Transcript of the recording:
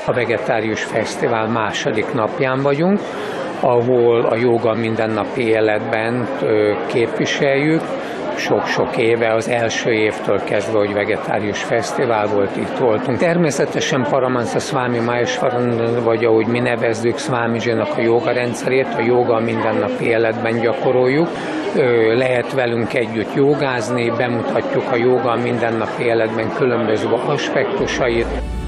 A Vegetárius Fesztivál második napján vagyunk, ahol a jóga mindennapi életben képviseljük. Sok-sok éve, az első évtől kezdve, hogy Vegetárius Fesztivál volt, itt voltunk. Természetesen Paramahansa Swami Maheshwaran, vagy ahogy mi nevezzük, Swamiji-nak a jóga rendszerét, a jóga mindennapi életben gyakoroljuk. Lehet velünk együtt jogázni, bemutatjuk a jóga mindennapi életben különböző aspektusait.